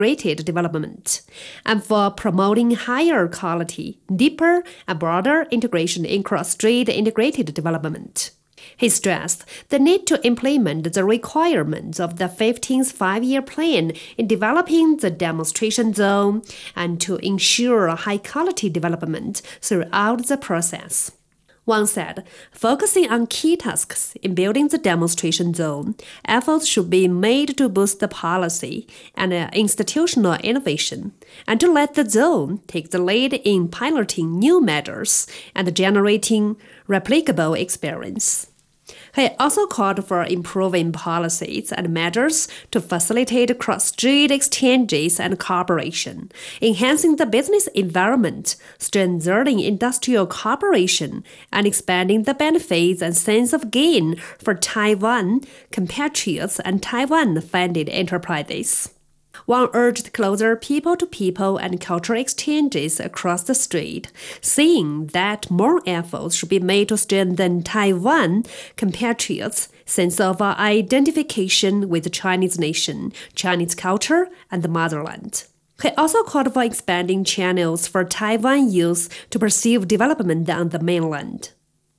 integrated development, and for promoting higher quality, deeper, and broader integration in cross-strait integrated development. He stressed the need to implement the requirements of the 15th Five-Year Plan in developing the demonstration zone and to ensure high-quality development throughout the process. Wang said, focusing on key tasks in building the demonstration zone, efforts should be made to boost the policy and institutional innovation, and to let the zone take the lead in piloting new measures and generating replicable experience. He also called for improving policies and measures to facilitate cross-strait exchanges and cooperation, enhancing the business environment, strengthening industrial cooperation, and expanding the benefits and sense of gain for Taiwan compatriots and Taiwan-funded enterprises. Wang urged closer people-to-people and cultural exchanges across the strait, saying that more efforts should be made to strengthen Taiwan compatriots' sense of identification with the Chinese nation, Chinese culture, and the motherland. He also called for expanding channels for Taiwan youth to pursue development on the mainland.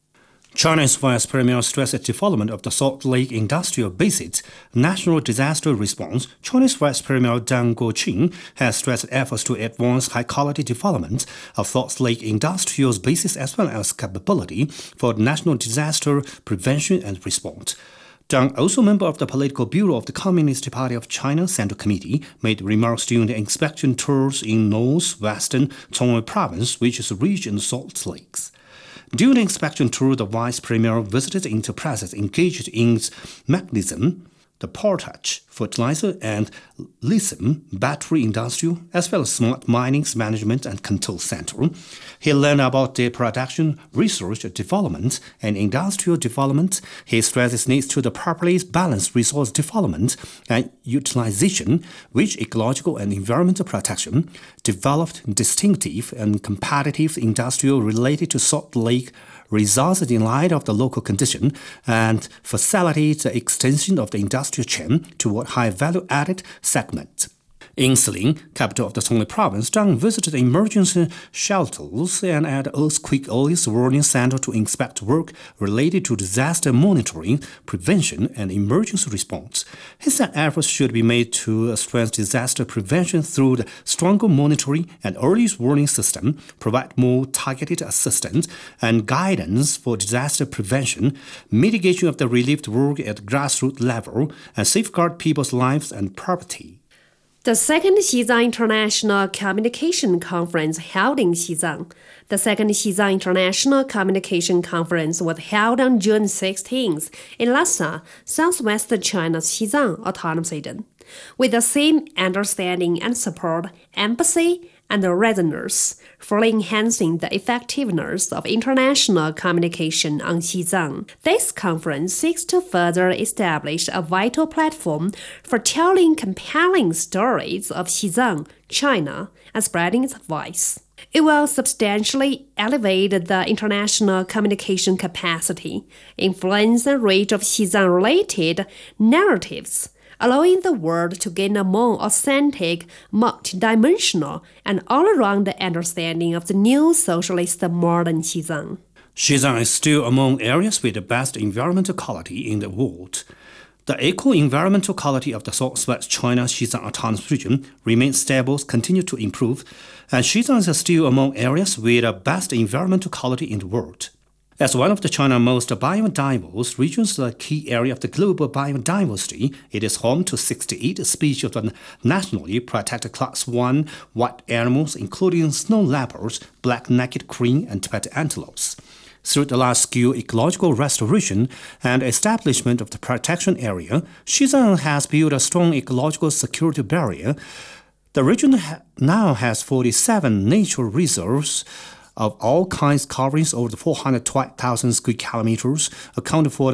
China's Vice Premier stressed the development of the Salt Lake Industrial Base's National Disaster Response. Chinese Vice Premier Deng Guoqing has stressed efforts to advance high-quality development of Salt Lake Industrial Bases as well as capability for national disaster prevention and response. Deng, also member of the Political Bureau of the Communist Party of China Central Committee, made remarks during the inspection tours in northwestern Zhongwei Province, which is a region of salt lakes. During the inspection tour, the Vice Premier visited enterprises engaged in mechanism, the potash, fertilizer, and lithium battery industry, as well as smart mining management and control center. He learned about their production, research, development, and industrial development. He stresses needs to the properly balanced resource development and utilization, which ecological and environmental protection, developed distinctive and competitive industrial related to Salt Lake resulted in light of the local condition and facilitate the extension of the industrial chain toward high-value-added segment. In Siling, capital of the Zhongli province, Deng visited emergency shelters and at earthquake early warning center to inspect work related to disaster monitoring, prevention, and emergency response. He said efforts should be made to strengthen disaster prevention through the stronger monitoring and early warning system, provide more targeted assistance and guidance for disaster prevention, mitigation of the relief work at grassroots level, and safeguard people's lives and property. The second Xizang International Communication Conference held in Xizang. The second Xizang International Communication Conference was held on June 16th in Lhasa, southwest China's Xizang Autonomous Region. With the same understanding and support, empathy, and resonance for enhancing the effectiveness of international communication on Xizang. This conference seeks to further establish a vital platform for telling compelling stories of Xizang, China, and spreading its voice. It will substantially elevate the international communication capacity, influence and reach of Xizang-related narratives, allowing the world to gain a more authentic, multidimensional, and all-around understanding of the new socialist modern Xizang. Xizang is still among areas with the best environmental quality in the world. The eco-environmental quality of the Southwest China Xizang Autonomous Region remains stable, continue to improve, and Xizang is still among areas with the best environmental quality in the world. As one of the China's most biodiverse regions, the key area of the global biodiversity, it is home to 68 species of the nationally protected Class 1 wild animals, including snow leopards, black-necked crane, and Tibetan antelopes. Through the large-scale ecological restoration and establishment of the protection area, Xizang has built a strong ecological security barrier. The region now has 47 natural reserves of all kinds covering over 412,000 square kilometers, accounting for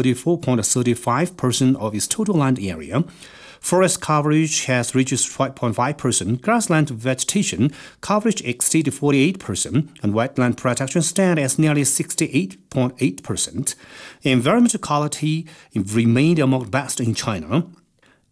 34.35% of its total land area. Forest coverage has reached 5.5%, grassland vegetation coverage exceeded 48%, and wetland protection stands at nearly 68.8%. Environmental quality remained among the best in China.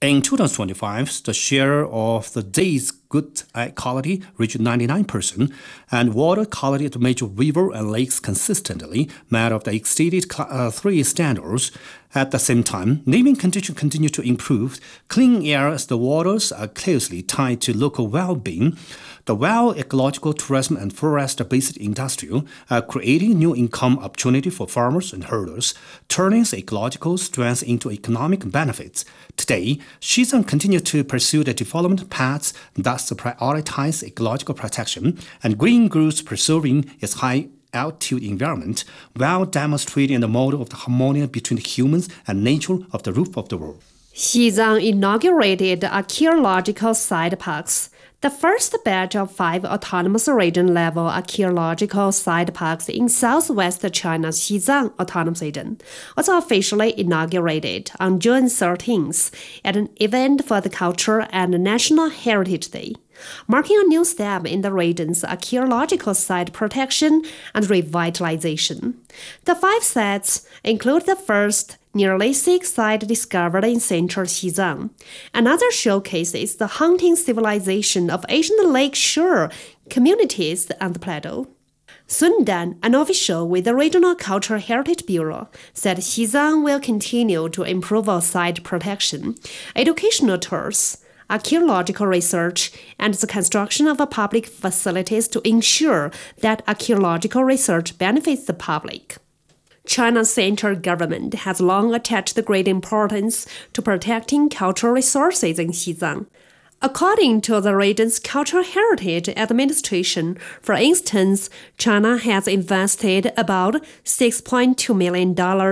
In 2025, the share of the day's good air quality reached 99%, and water quality at the major river and lakes consistently met of the exceeded 3 standards. At the same time, living conditions continue to improve. Clean air as the waters are closely tied to local well-being. The wild ecological tourism and forest-based industry are creating new income opportunity for farmers and herders, turning ecological strengths into economic benefits. Today, Xizang continues to pursue the development paths that prioritize ecological protection and green growth, preserving its high-altitude environment while demonstrating the model of the harmony between humans and nature of the roof of the world. Xizang inaugurated archaeological site parks. The first batch of 5 autonomous region-level archaeological site parks in southwest China's Xizang Autonomous Region was officially inaugurated on June 13th at an event for the Culture and National Heritage Day, marking a new step in the region's archaeological site protection and revitalization. The 5 sites include the first nearly 6 sites discovered in central Xizang. Another showcases the hunting civilization of ancient lake shore communities on the plateau. Sun Dan, an official with the Regional Cultural Heritage Bureau, said Xizang will continue to improve our site protection, educational tours, archaeological research, and the construction of public facilities to ensure that archaeological research benefits the public. China's central government has long attached great importance to protecting cultural resources in Xizang. According to the region's Cultural Heritage Administration, for instance, China has invested about $6.2 million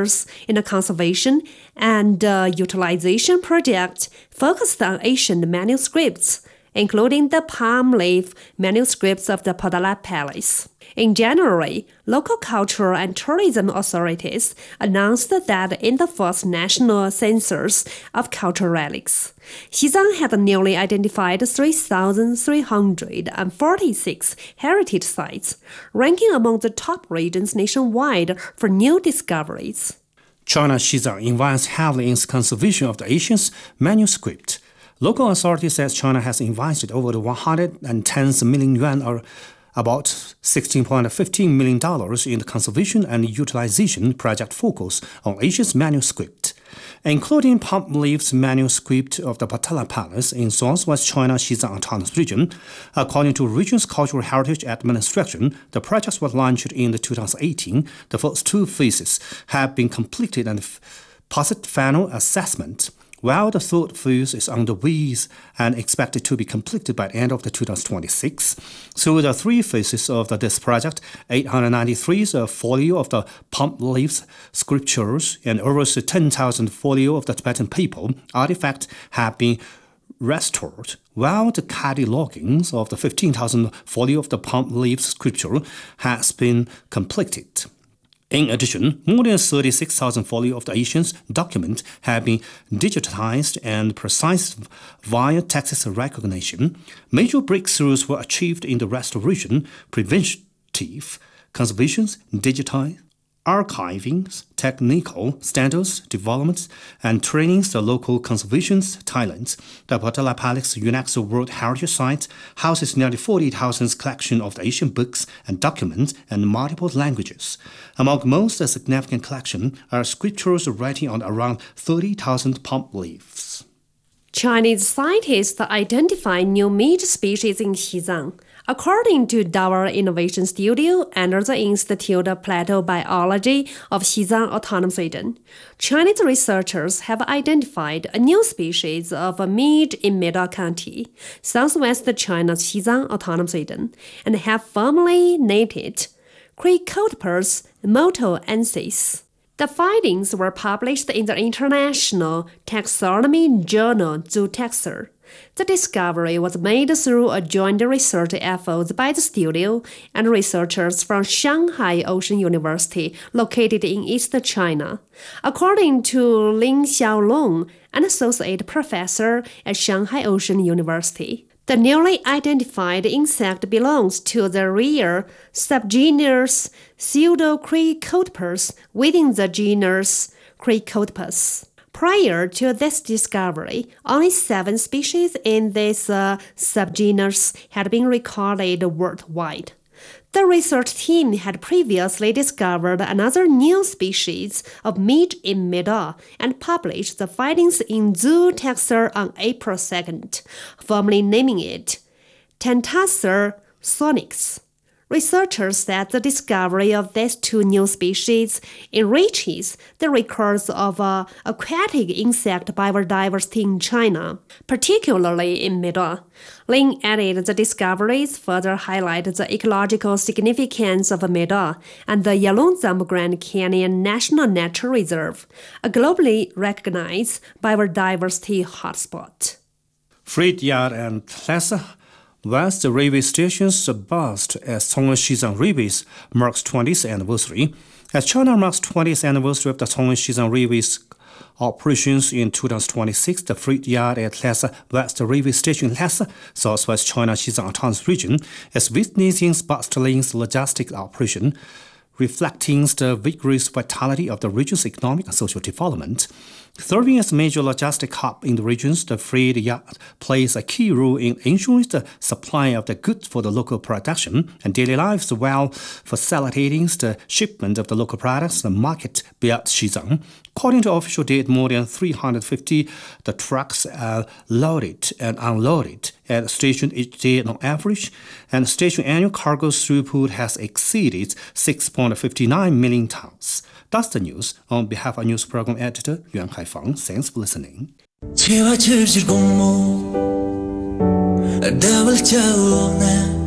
in a conservation and utilization project focused on ancient manuscripts, including the palm leaf manuscripts of the Potala Palace. In January, local cultural and tourism authorities announced that in the first national census of cultural relics, Xizang had newly identified 3,346 heritage sites, ranking among the top regions nationwide for new discoveries. China's Xizang invests heavily in conservation of the ancient manuscript. Local authorities say China has invested over 110 million yuan or about $16.15 million in the conservation and utilization project focus on ancient manuscript, including palm leaves manuscript of the Potala Palace in southwest China's Xizang Autonomous Region. According to region's Cultural Heritage Administration, the project was launched in 2018. The first 2 phases have been completed and passed final assessment, while the third phase is underway and expected to be completed by the end of 2026. Through the 3 phases of this project, 893 folio of the palm leaves sculptures and over 10,000 folio of the Tibetan people artifacts have been restored, while the cataloging of the 15,000 folio of the palm leaves sculpture has been completed. In addition, more than 36,000 folio of the ancient documents have been digitized and processed via text recognition. Major breakthroughs were achieved in the restoration, preventive, conservation, digital, archiving, technical standards, developments, and trainings the local conservation talents. The Potala Palace UNESCO World Heritage Site houses nearly 40,000 collection of the ancient books and documents in multiple languages. Among most significant collection are sculptures writing on around 30,000 palm leaves. Chinese scientists identify new meat species in Xizang. According to Dawar Innovation Studio under the Institute of Plateau Biology of Xizang Autonomous Region, Chinese researchers have identified a new species of meat in Middle County, southwest China's Xizang Autonomous Region, and have formally named it Cricotopus motoensis. The findings were published in the International Taxonomy Journal Zootaxer. The discovery was made through a joint research effort by the studio and researchers from Shanghai Ocean University, located in East China. According to Lin Xiaolong, an associate professor at Shanghai Ocean University, the newly identified insect belongs to the rare subgenus Pseudocricotopus within the genus Cricotopus. Prior to this discovery, only 7 species in this subgenus had been recorded worldwide. The research team had previously discovered another new species of midge in middle and published the findings in Zootaxer on April 2nd, formally naming it Tentacer sonix. Researchers said the discovery of these 2 new species enriches the records of aquatic insect biodiversity in China, particularly in middle. Lin added the discoveries further highlight the ecological significance of middle and the Yalongzhang Grand Canyon National Nature Reserve, a globally recognized biodiversity hotspot. Freight Yard and Plaza West Railway Station's bust as Chongqing Railway's marks 20th anniversary. As China marks 20th anniversary of the Chongqing Railway's operations in 2026, the Freight Yard at Lhasa West Railway Station in Lhasa, Southwest China Xizang Autonomous Region, is witnessing bustling logistic operation, reflecting the vigorous vitality of the region's economic and social development. Serving as a major logistic hub in the regions, the freight yard plays a key role in ensuring the supply of the goods for the local production and daily lives while facilitating the shipment of the local products to the market beyond Xizang. According to official data, more than 350 the trucks are loaded and unloaded at the station each day on average, and the station annual cargo throughput has exceeded 6.59 million tons. That's the news. On behalf of news program editor Yuan Haifang, thanks for listening. 채와 질질 공모, double